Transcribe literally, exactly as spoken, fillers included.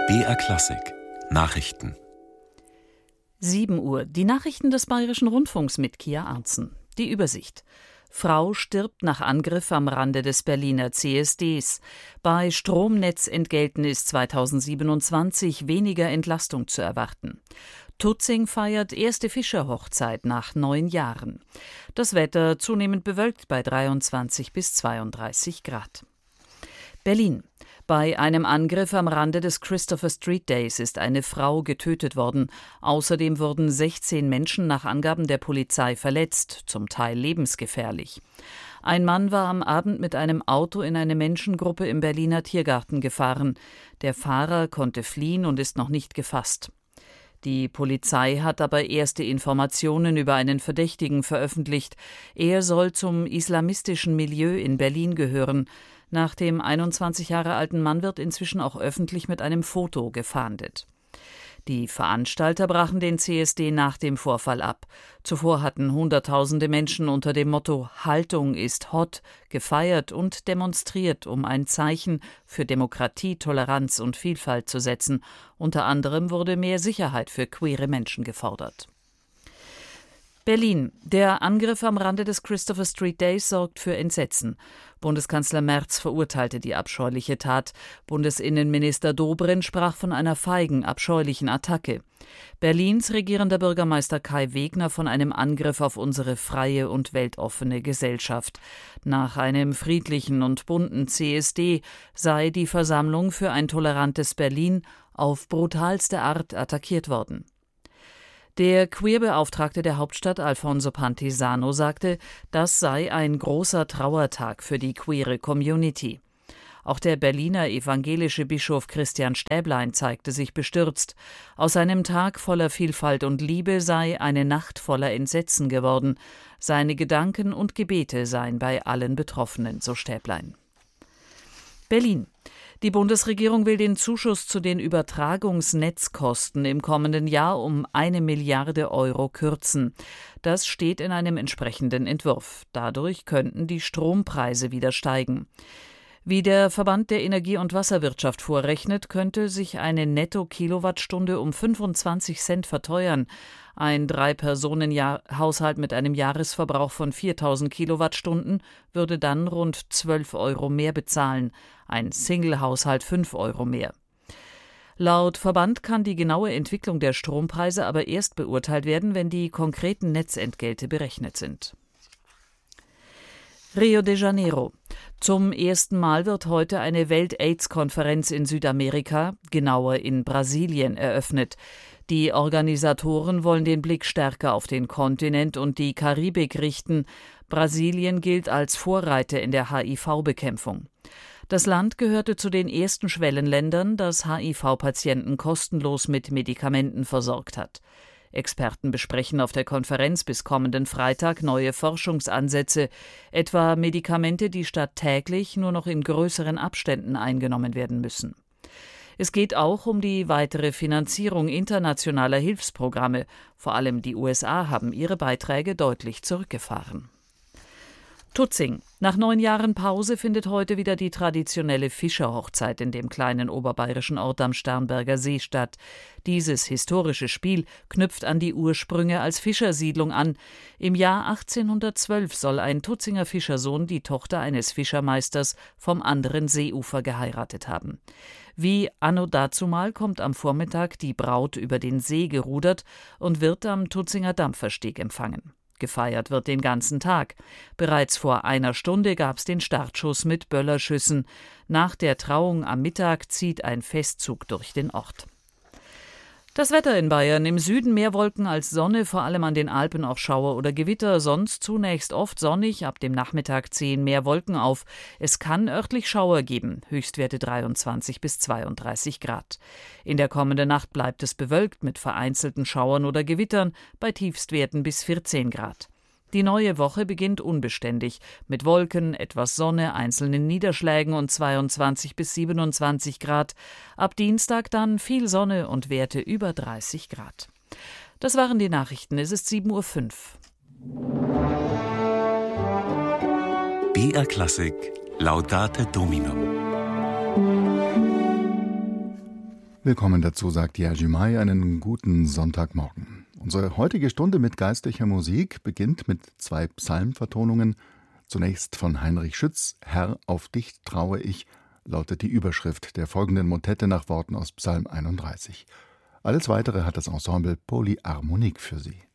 B R Klassik Nachrichten. sieben Uhr. Die Nachrichten des Bayerischen Rundfunks mit Kia Arzen. Die Übersicht. Frau stirbt nach Angriff am Rande des Berliner C S Ds. Bei Stromnetzentgelten ist zweitausendsiebenundzwanzig weniger Entlastung zu erwarten. Tutzing feiert erste Fischerhochzeit nach neun Jahren. Das Wetter zunehmend bewölkt bei dreiundzwanzig bis zweiunddreißig Grad. Berlin. Bei einem Angriff am Rande des Christopher Street Days ist eine Frau getötet worden. Außerdem wurden sechzehn Menschen nach Angaben der Polizei verletzt, zum Teil lebensgefährlich. Ein Mann war am Abend mit einem Auto in eine Menschengruppe im Berliner Tiergarten gefahren. Der Fahrer konnte fliehen und ist noch nicht gefasst. Die Polizei hat aber erste Informationen über einen Verdächtigen veröffentlicht. Er soll zum islamistischen Milieu in Berlin gehören. Nach dem einundzwanzig Jahre alten Mann wird inzwischen auch öffentlich mit einem Foto gefahndet. Die Veranstalter brachen den C S D nach dem Vorfall ab. Zuvor hatten Hunderttausende Menschen unter dem Motto »Haltung ist hot« gefeiert und demonstriert, um ein Zeichen für Demokratie, Toleranz und Vielfalt zu setzen. Unter anderem wurde mehr Sicherheit für queere Menschen gefordert. Berlin. Der Angriff am Rande des Christopher Street Days sorgt für Entsetzen. Bundeskanzler Merz verurteilte die abscheuliche Tat. Bundesinnenminister Dobrindt sprach von einer feigen, abscheulichen Attacke. Berlins regierender Bürgermeister Kai Wegner von einem Angriff auf unsere freie und weltoffene Gesellschaft. Nach einem friedlichen und bunten C S D sei die Versammlung für ein tolerantes Berlin auf brutalste Art attackiert worden. Der Queerbeauftragte der Hauptstadt Alfonso Pantisano sagte, das sei ein großer Trauertag für die queere Community. Auch der Berliner evangelische Bischof Christian Stäblein zeigte sich bestürzt. Aus einem Tag voller Vielfalt und Liebe sei eine Nacht voller Entsetzen geworden. Seine Gedanken und Gebete seien bei allen Betroffenen, so Stäblein. Berlin. Die Bundesregierung will den Zuschuss zu den Übertragungsnetzkosten im kommenden Jahr um eine Milliarde Euro kürzen. Das steht in einem entsprechenden Entwurf. Dadurch könnten die Strompreise wieder steigen. Wie der Verband der Energie- und Wasserwirtschaft vorrechnet, könnte sich eine Netto-Kilowattstunde um fünfundzwanzig Cent verteuern. Ein Drei-Personen-Haushalt mit einem Jahresverbrauch von viertausend Kilowattstunden würde dann rund zwölf Euro mehr bezahlen, ein Single-Haushalt fünf Euro mehr. Laut Verband kann die genaue Entwicklung der Strompreise aber erst beurteilt werden, wenn die konkreten Netzentgelte berechnet sind. Rio de Janeiro. Zum ersten Mal wird heute eine Welt-Aids-Konferenz in Südamerika, genauer in Brasilien, eröffnet. Die Organisatoren wollen den Blick stärker auf den Kontinent und die Karibik richten. Brasilien gilt als Vorreiter in der H I V-Bekämpfung. Das Land gehörte zu den ersten Schwellenländern, das H I V-Patienten kostenlos mit Medikamenten versorgt hat. Experten besprechen auf der Konferenz bis kommenden Freitag neue Forschungsansätze, etwa Medikamente, die statt täglich nur noch in größeren Abständen eingenommen werden müssen. Es geht auch um die weitere Finanzierung internationaler Hilfsprogramme. Vor allem die U S A haben ihre Beiträge deutlich zurückgefahren. Tutzing. Nach neun Jahren Pause findet heute wieder die traditionelle Fischerhochzeit in dem kleinen oberbayerischen Ort am Starnberger See statt. Dieses historische Spiel knüpft an die Ursprünge als Fischersiedlung an. Im Jahr achtzehnhundertzwölf soll ein Tutzinger Fischersohn die Tochter eines Fischermeisters vom anderen Seeufer geheiratet haben. Wie anno dazumal kommt am Vormittag die Braut über den See gerudert und wird am Tutzinger Dampfersteg empfangen. Gefeiert wird den ganzen Tag. Bereits vor einer Stunde gab's den Startschuss mit Böllerschüssen. Nach der Trauung am Mittag zieht ein Festzug durch den Ort. Das Wetter in Bayern: im Süden mehr Wolken als Sonne, vor allem an den Alpen auch Schauer oder Gewitter, sonst zunächst oft sonnig, ab dem Nachmittag ziehen mehr Wolken auf. Es kann örtlich Schauer geben, Höchstwerte dreiundzwanzig bis zweiunddreißig Grad. In der kommenden Nacht bleibt es bewölkt mit vereinzelten Schauern oder Gewittern, bei Tiefstwerten bis vierzehn Grad. Die neue Woche beginnt unbeständig, mit Wolken, etwas Sonne, einzelnen Niederschlägen und zweiundzwanzig bis siebenundzwanzig Grad. Ab Dienstag dann viel Sonne und Werte über dreißig Grad. Das waren die Nachrichten. Es ist sieben Uhr fünf. B R Klassik Laudate Domino. Willkommen dazu, sagt Jerzy May, einen guten Sonntagmorgen. Unsere heutige Stunde mit geistlicher Musik beginnt mit zwei Psalmvertonungen. Zunächst von Heinrich Schütz, »Herr, auf dich traue ich«, lautet die Überschrift der folgenden Motette nach Worten aus Psalm einunddreißig. Alles Weitere hat das Ensemble Polyharmonik für Sie.